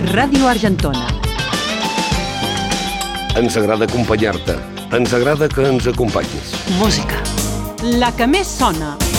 Ràdio Argentona. Ens agrada acompanyar-te. Ens agrada que ens acompanyis. Música. La que més sona.